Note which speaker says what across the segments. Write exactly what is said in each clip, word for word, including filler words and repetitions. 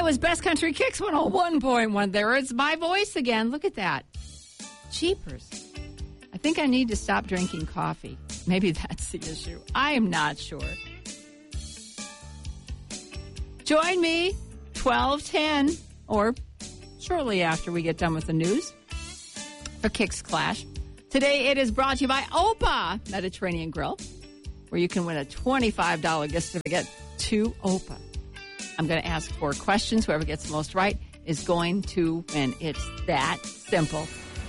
Speaker 1: Iowa's Best Country Kicks one oh one point one. There it's my voice again. Look at that. Jeepers. I think I need to stop drinking coffee. Maybe that's the issue. I am not sure. Join me twelve ten or shortly after we get done with the news for Kicks Clash. Today it is brought to you by Opa Mediterranean Grill, where you can win a twenty-five dollars gift certificate to Opa. I'm going to ask four questions. Whoever gets the most right is going to win. It's that simple.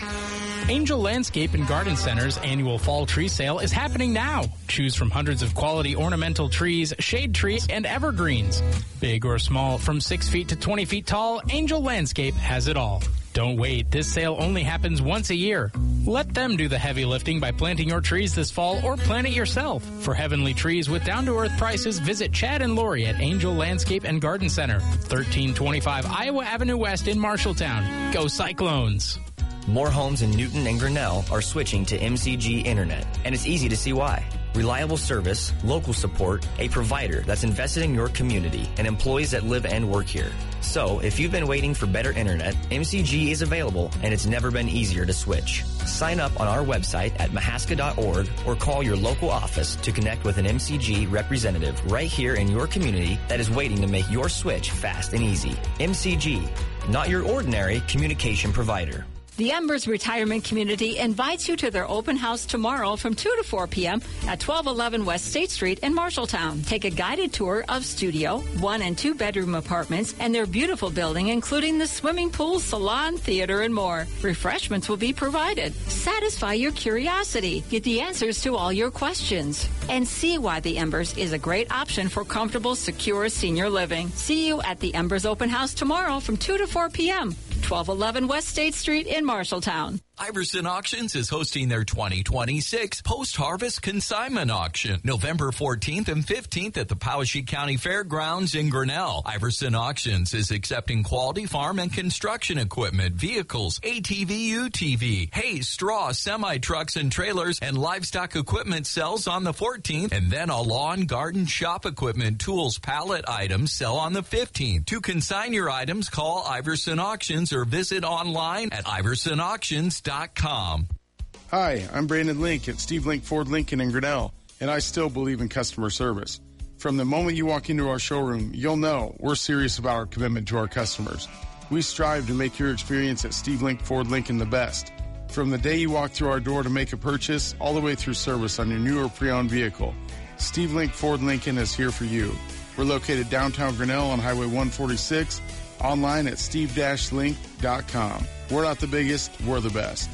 Speaker 2: Angel Landscape and Garden Center's annual fall tree sale is happening now. Choose from hundreds of quality ornamental trees, shade trees, and evergreens. Big or small, from six feet to twenty feet tall, Angel Landscape has it all. Don't wait. This sale only happens once a year. Let them do the heavy lifting by planting your trees this fall or plant it yourself. For heavenly trees with down-to-earth prices, visit Chad and Lori at Angel Landscape and Garden Center, thirteen twenty-five Iowa Avenue West in Marshalltown. Go Cyclones!
Speaker 3: More homes in Newton and Grinnell are switching to M C G Internet, and it's easy to see why. Reliable service, local support, a provider that's invested in your community, and employees that live and work here. So, if you've been waiting for better internet, M C G is available, and it's never been easier to switch. Sign up on our website at mahaska dot org or call your local office to connect with an M C G representative right here in your community that is waiting to make your switch fast and easy. M C G, not your ordinary communication provider.
Speaker 1: The Embers Retirement Community invites you to their open house tomorrow from two to four p.m. at twelve eleven West State Street in Marshalltown. Take a guided tour of studio, one and two bedroom apartments, and their beautiful building, including the swimming pool, salon, theater, and more. Refreshments will be provided. Satisfy your curiosity. Get the answers to all your questions. And see why the Embers is a great option for comfortable, secure senior living. See you at the Embers Open House tomorrow from two to four p.m. twelve eleven West State Street in Marshalltown.
Speaker 4: Iverson Auctions is hosting their twenty twenty-six Post-Harvest Consignment Auction, November fourteenth and fifteenth at the Poweshiek County Fairgrounds in Grinnell. Iverson Auctions is accepting quality farm and construction equipment, vehicles, A T V, U T V, hay, straw, semi-trucks and trailers, and livestock equipment sells on the fourteenth, and then a lawn, garden, shop equipment, tools, pallet items sell on the fifteenth. To consign your items, call Iverson Auctions or visit online at iverson auctions dot com.
Speaker 5: Hi, I'm Brandon Link at Steve Link Ford Lincoln in Grinnell, and I still believe in customer service. From the moment you walk into our showroom, you'll know we're serious about our commitment to our customers. We strive to make your experience at Steve Link Ford Lincoln the best. From the day you walk through our door to make a purchase, all the way through service on your new or pre-owned vehicle, Steve Link Ford Lincoln is here for you. We're located downtown Grinnell on Highway one forty-six, online at steve dash link dot com. We're not the biggest, we're the best.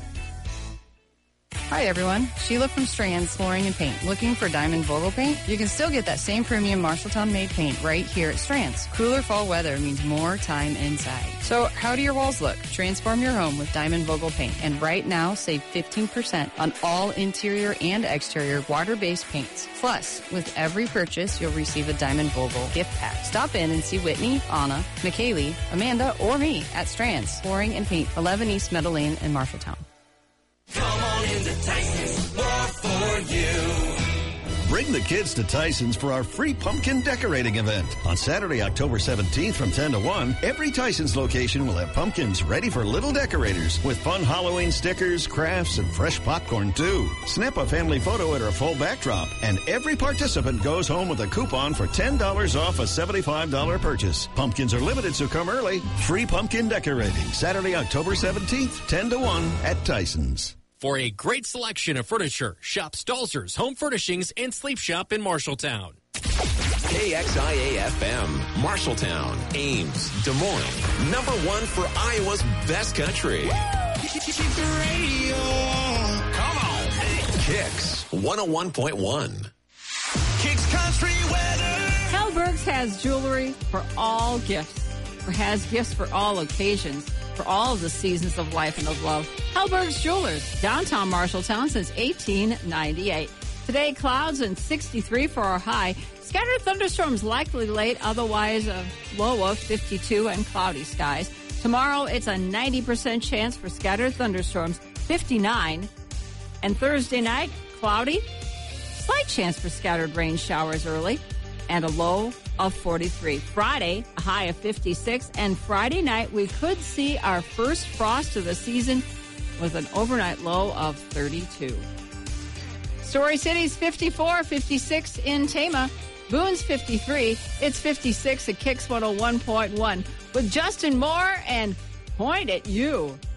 Speaker 6: Hi everyone, Sheila from Strands Flooring and Paint. Looking for Diamond Vogel paint? You can still get that same premium Marshalltown made paint right here at Strands. Cooler fall weather means more time inside. So how do your walls look? Transform your home with Diamond Vogel paint, and right now save fifteen percent on all interior and exterior water-based paints. Plus, with every purchase, you'll receive a Diamond Vogel gift pack. Stop in and see Whitney, Anna, McKaylee, Amanda, or me at Strands Flooring and Paint, eleven East Meadow Lane in Marshalltown.
Speaker 7: Come on into Tyson's, more for you.
Speaker 8: Bring the kids to Tyson's for our free pumpkin decorating event. On Saturday, October seventeenth from ten to one, every Tyson's location will have pumpkins ready for little decorators with fun Halloween stickers, crafts, and fresh popcorn, too. Snap a family photo at our full backdrop, and every participant goes home with a coupon for ten dollars off a seventy-five dollars purchase. Pumpkins are limited, so come early. Free pumpkin decorating, Saturday, October seventeenth, ten to one at Tyson's.
Speaker 9: For a great selection of furniture, shop Stalzer's Home Furnishings and Sleep Shop in Marshalltown.
Speaker 10: K X I A F M, Marshalltown, Ames, Des Moines. Number one for Iowa's best country.
Speaker 7: Keep the radio on. Come on.
Speaker 10: Kicks one oh one point one.
Speaker 7: Kicks Country Weather.
Speaker 1: Hellberg's has jewelry for all gifts, or has gifts for all occasions, for all of the seasons of life and of love. Hellberg's Jewelers, downtown Marshalltown since eighteen ninety-eight. Today, clouds and sixty-three for our high. Scattered thunderstorms likely late, otherwise a low of fifty-two and cloudy skies. Tomorrow, it's a ninety percent chance for scattered thunderstorms, fifty-nine. And Thursday night, cloudy, slight chance for scattered rain showers early. and a low of forty-three. Friday, a high of fifty-six. And Friday night, we could see our first frost of the season with an overnight low of thirty-two. Story City's fifty-four, fifty-six in Tama. Boone's fifty-three. It's fifty-six at Kicks one oh one point one with Justin Moore and Point at You.